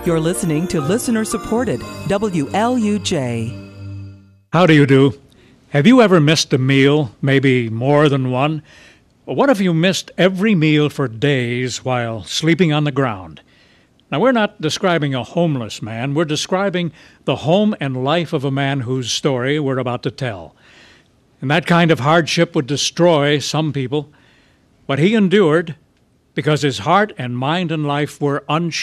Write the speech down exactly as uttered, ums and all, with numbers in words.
You're listening to listener-supported W L U J. How do you do? Have you ever missed a meal, maybe more than one? What if you missed every meal for days while sleeping on the ground? Now, we're not describing a homeless man. We're describing the home and life of a man whose story we're about to tell. And that kind of hardship would destroy some people. But he endured because his heart and mind and life were unshaken.